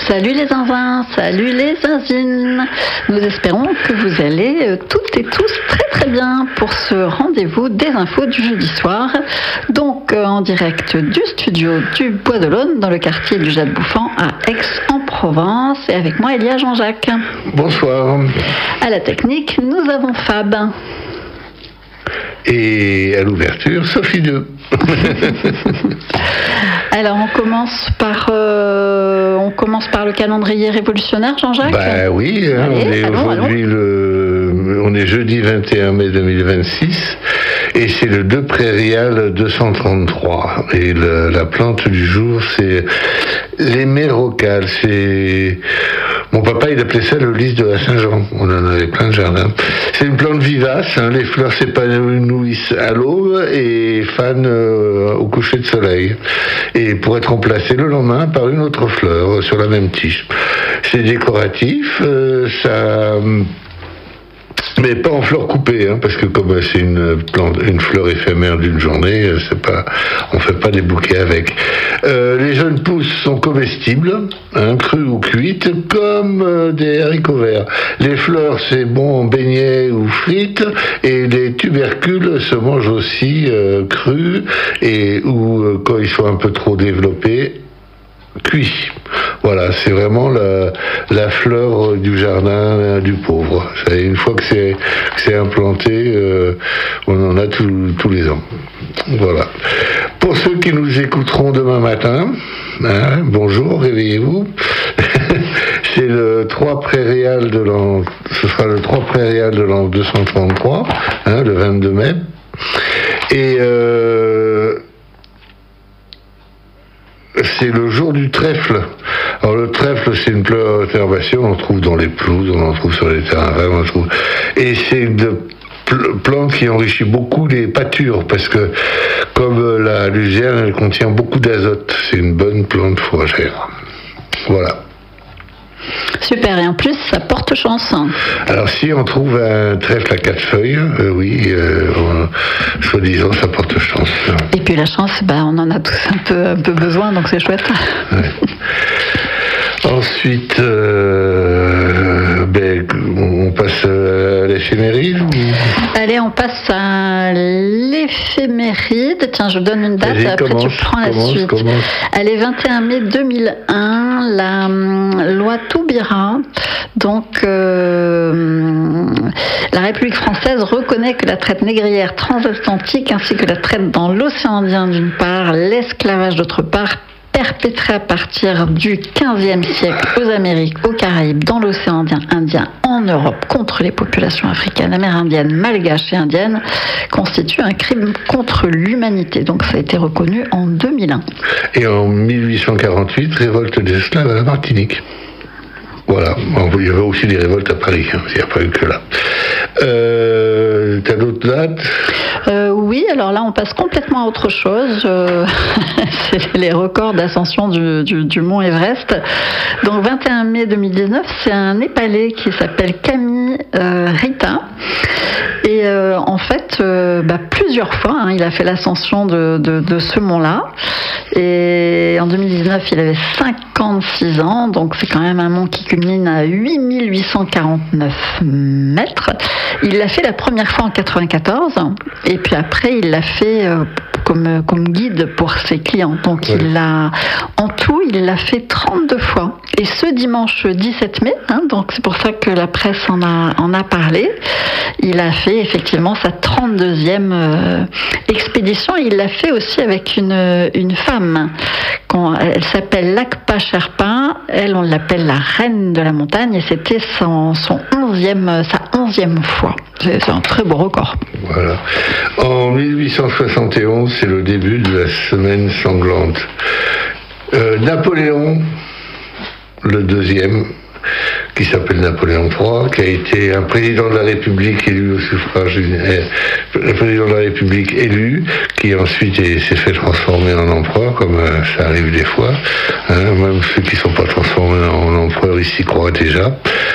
Salut les zinzins, salut les zinzines. Nous espérons que vous allez toutes et tous très très bien pour ce rendez-vous des infos du jeudi soir. Donc en direct du studio du Bois de l'Aune dans le quartier du Jade Bouffant à Aix-en-Provence. Et avec moi il y a Jean-Jacques. Bonsoir. À la technique, nous avons Fab. Et à l'ouverture, Sophie 2. Alors on commence par le calendrier révolutionnaire, Jean-Jacques. Bah oui, allez, on est jeudi 21 mai 2026 et c'est le 2 prairial 233 et la plante du jour c'est l'hémérocale. C'est mon papa, il appelait ça le lys de la Saint-Jean. On en avait plein de jardins. C'est une plante vivace, les fleurs s'épanouissent à l'aube et fanent au coucher de soleil. Et pour être remplacé le lendemain par une autre fleur sur la même tige. C'est décoratif, mais pas en fleurs coupées, parce que comme c'est une fleur éphémère d'une journée, on fait pas des bouquets avec. Les jeunes pousses sont comestibles, crues ou cuites, comme des haricots verts. Les fleurs, c'est bon en beignets ou frites, et les tubercules se mangent aussi crus ou quand ils sont un peu trop développés, cuit. Voilà, c'est vraiment la fleur du jardin du pauvre. Une fois que c'est implanté, on en a tous les ans. Voilà. Pour ceux qui nous écouteront demain matin, bonjour, réveillez-vous. C'est le 3 prairial de l'an, ce sera le 3 prairial de l'an 233, le 22 mai. Et c'est le jour du trèfle. Alors le trèfle, c'est une plante herbacée, on en trouve dans les pelouses, on en trouve sur les terrains vagues, on en trouve. Et c'est une plante qui enrichit beaucoup les pâtures, parce que comme la luzerne, elle contient beaucoup d'azote. C'est une bonne plante fourragère. Voilà. Super, et en plus, ça porte chance. Alors si on trouve un trèfle à 4 feuilles, soi-disant, ça porte chance. Et puis la chance, on en a tous un peu besoin, donc c'est chouette. Ouais. Ensuite, on passe à l'éphéméride. Allez, on passe à l'éphéméride. Tiens, je donne une date, après tu prends la suite. Allez, 21 mai 2001, la loi Taubira, donc la République française reconnaît que la traite négrière transatlantique ainsi que la traite dans l'océan Indien d'une part, l'esclavage d'autre part, perpétré à partir du XVe siècle aux Amériques, aux Caraïbes, dans l'océan Indien, en Europe, contre les populations africaines, amérindiennes, malgaches et indiennes, constitue un crime contre l'humanité. Donc ça a été reconnu en 2001. Et en 1848, révolte des esclaves à la Martinique. Voilà, il y avait aussi des révoltes à Paris, il n'y a pas eu que là. T'as d'autres dates ? Oui, alors là on passe complètement à autre chose. C'est les records d'ascension du mont Everest. Donc 21 mai 2019, c'est un Népalais qui s'appelle Camille Rita. Et en fait, plusieurs fois, il a fait l'ascension de ce mont-là. Et en 2019, il avait 56 ans, donc c'est quand même un mont qui culmine à 8849 mètres. Il l'a fait la première fois en 94, et puis après, il l'a fait comme guide pour ses clients. Donc en tout, il l'a fait 32 fois. Et ce dimanche 17 mai, donc c'est pour ça que la presse en a parlé, il a fait effectivement sa 32e expédition. Il l'a fait aussi avec une femme. Elle s'appelle Lakpa Sherpa. Elle, on l'appelle la reine de la montagne, et c'était sa 11e fois. C'est un très beau record. Voilà. En 1871, c'est le début de la semaine sanglante. Napoléon, le deuxième, qui s'appelle Napoléon III, qui a été un président de la République élu au suffrage, un président de la République élu, qui ensuite s'est fait transformer en empereur, comme ça arrive des fois. Même ceux qui ne sont pas transformés en empereur, ils s'y croient déjà.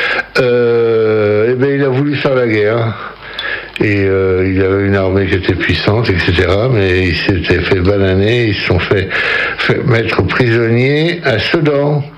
Il a voulu faire la guerre. Et il avait une armée qui était puissante, etc. Mais il s'était fait bananer, ils se sont fait mettre prisonniers à Sedan,